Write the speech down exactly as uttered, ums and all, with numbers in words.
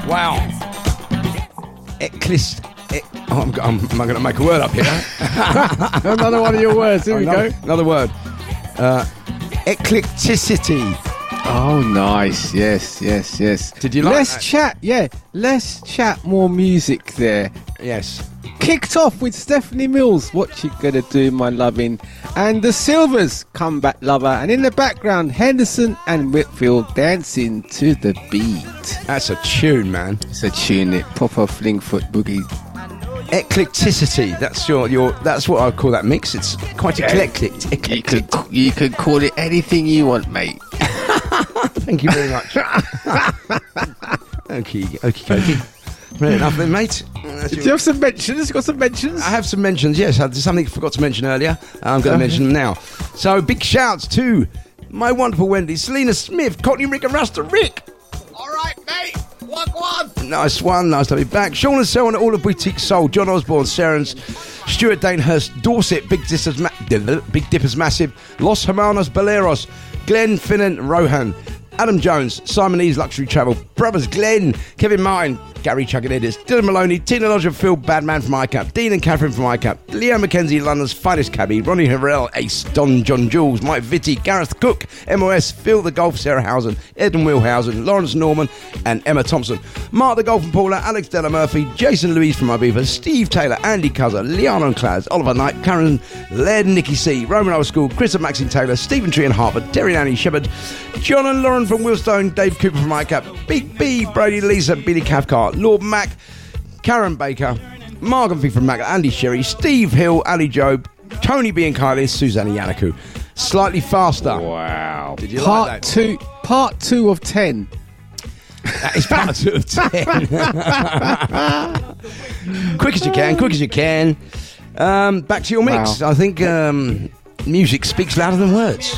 Wow. Eclist. E- oh, I'm, I'm, I'm going to make a word up here. Another one of your words. Here we another, go. Another word. Uh, eclecticity. Oh, nice. Yes, yes, yes. Did you like Less that? chat, yeah. Less chat, more music there. Yes. Kicked off with Stephanie Mills, What You Gonna Do, My Lovin', and the Silvers, Comeback Lover, and in the background, Henderson and Whitfield dancing to the beat. That's a tune, man. It's a tune, it proper flingfoot boogie. Eclecticity. That's your your. That's what I call that mix. It's quite eclectic. You Eclectic. could, you could call it anything you want, mate. Thank you very much. Okay, okay, okay. Right, enough then, mate. That's Do your- you have some mentions? Got some mentions? I have some mentions, yes. There's something I forgot to mention earlier. I'm going to mention them now. So, big shouts to my wonderful Wendy, Selena Smith, Courtney, Rick and Rasta. Rick! All right, mate. Walk one. Nice one. Nice to be back. Sean and Sel and all of Boutique Soul, John Osborne, Serens, Stuart Danehurst, Dorset, Big Dippers, Ma- Big Dippers Massive, Los Hermanos Boleros, Glenn, Finnan, Rohan, Adam Jones, Simon E's Luxury Travel, Brothers Glenn, Kevin Martin, Gary Chuckinidis, Dylan Maloney, Tina Lodge, Phil Badman from iCap, Dean and Catherine from iCap, Leo McKenzie, London's finest cabbie, Ronnie Harrell, Ace, Don John Jules, Mike Vitti, Gareth Cook, M O S, Phil the Golf, Sarah Housen, Eden Wilhausen, Lawrence Norman, and Emma Thompson, Mark the Golf and Paula, Alex Della Murphy, Jason Louise from Ibiza, Steve Taylor, Andy Cuzzer, Liana and Claz, Oliver Knight, Karen Laird, Nikki C, Roman Old School, Chris and Maxine Taylor, Stephen Tree and Harvard, Terry Nanny Shepherd, John and Lauren from Willstone, Dave Cooper from iCap, Big B, Brady Lisa, Billy Cathcart, Lord Mac, Karen Baker, Margaret from Mac, Andy Sherry, Steve Hill, Ali Job, Tony B and Kylie, Susanna Yanaku. Slightly faster. Wow. Did you part like that? two, part two of ten. That is part two of ten. Quick as you can, quick as you can. Um, back to your mix. Wow. I think um, music speaks louder than words.